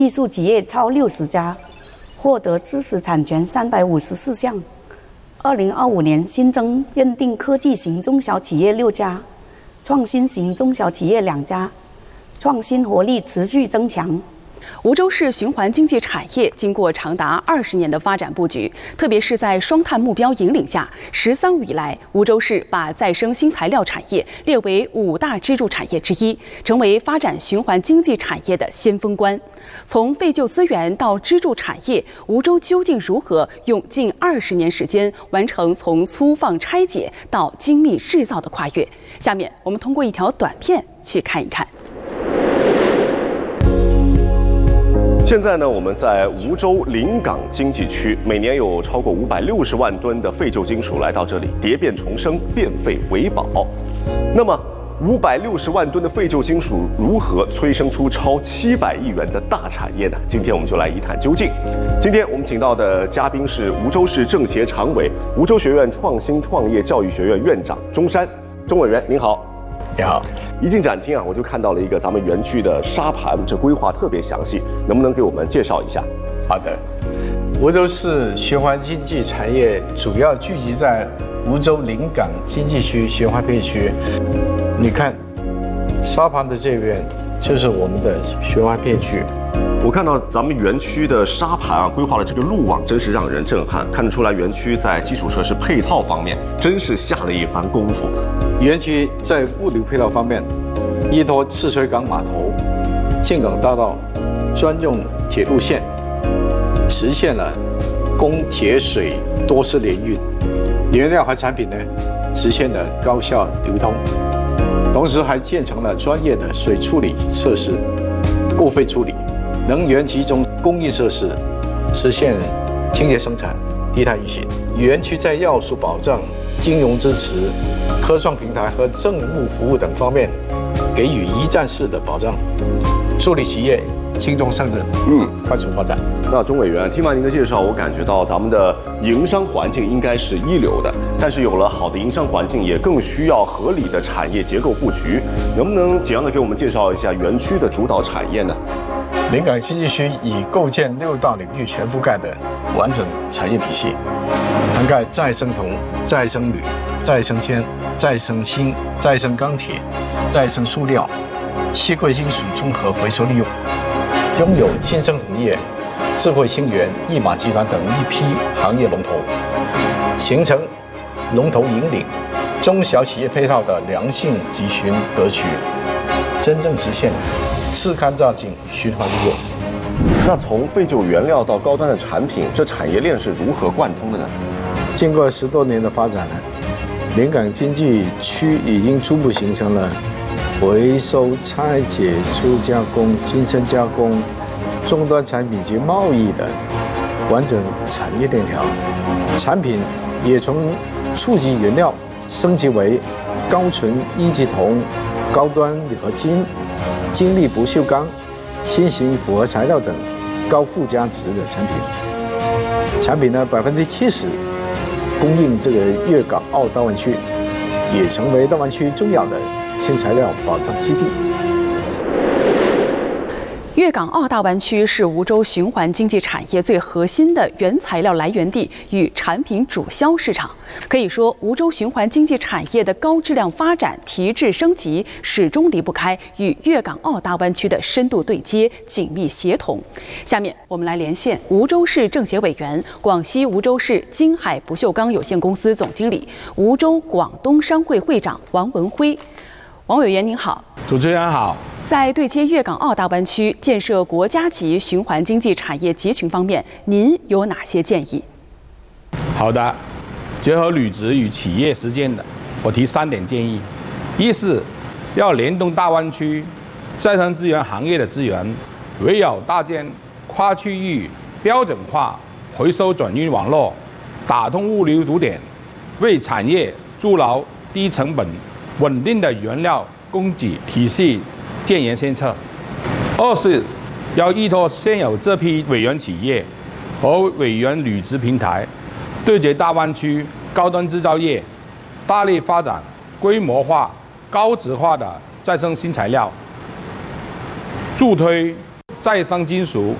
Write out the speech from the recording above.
艺术企业超60家，获得知识产权354项。2025年新增认定科技型中小企业6家，创新型中小企业2家，创新活力持续增强。 梧州市循环经济产业经过长达20年的发展布局，特别是在双碳目标引领下，13五以来，梧州市把再生新材料产业列为5大支柱产业之一，成为发展循环经济产业的先锋官。从废旧资源到支柱产业，梧州究竟如何用近20年时间完成从粗放拆解到精密制造的跨越？下面我们通过一条短片去看一看。 现在呢，我们在梧州临港经济区，每年有超过560万吨的废旧金属来到这里，蝶变重生，变废为宝。那么，560万吨的废旧金属如何催生出超700亿元的大产业呢？今天我们就来一探究竟。今天我们请到的嘉宾是梧州市政协常委、梧州学院创新创业教育学院院长钟山，钟委员您好。 你好， 一进展厅啊，我就看到了一个咱们园区的沙盘，这规划特别详细，能不能给我们介绍一下？ 好的，梧州市循环经济产业主要聚集在梧州临港经济区循环片区。你看，沙盘的这边就是我们的循环片区。 我看到咱们园区的沙盘啊，规划的这个路网真是让人震撼，看得出来园区在基础设施配套方面真是下了一番功夫。 园区在物流配套方面，依托赤水港码头、建港大道专用铁路线，实现了供铁水多式联运，原料和产品呢实现了高效流通，同时还建成了专业的水处理设施、过废处理、能源集中供应设施，实现清洁生产、低碳运行。园区在要素保障、金融支持、科创平台和政务服务等方面给予一站式的保障，助力企业轻松上阵，快速发展。 那钟委员，听完您的介绍，我感觉到咱们的营商环境应该是一流的，但是有了好的营商环境，也更需要合理的产业结构布局。能不能简要的给我们介绍一下园区的主导产业呢？ 临港经济区已构建6大领域全覆盖的完整产业体系，涵盖再生铜、再生铝、再生铅、再生锌、再生钢铁、再生塑料、稀贵金属综合回收利用，拥有金生铜业、智慧星源、义马集团等一批行业龙头，形成龙头引领中小企业配套的良性集群格局，真正实现次干榨井循环利用。 那从废旧原料到高端的产品，这产业链是如何贯通的呢？ 经过10多年的发展呢，临港经济区已经初步形成了回收、拆解、初加工、精深加工、终端产品及贸易的完整产业链条，产品也从初级原料升级为高纯一级铜、高端合金、精密不锈钢、新型复合材料等高附加值的产品。产品呢，70%供应这个粤港澳大湾区，也成为大湾区重要的新材料保障基地。 粤港澳大湾区是梧州循环经济产业最核心的原材料来源地与产品主销市场。可以说，梧州循环经济产业的高质量发展、提质升级，始终离不开与粤港澳大湾区的深度对接、紧密协同。下面我们来连线梧州市政协委员、广西梧州市金海不锈钢有限公司总经理、梧州广东商会会长王文辉。王委员您好。 主持人好。 在对接粤港澳大湾区、建设国家级循环经济产业集群方面，您有哪些建议？ 好的，结合履职与企业实践的，我提3点建议：一是要联动大湾区再生资源行业的资源，围绕搭建跨区域标准化回收转运网络，打通物流堵点，为产业筑牢低成本、稳定的原料供给体系建言献策。2是要依托现有这批委员企业和委员履职平台，对接大湾区高端制造业，大力发展规模化、高质化的再生新材料，助推再生金属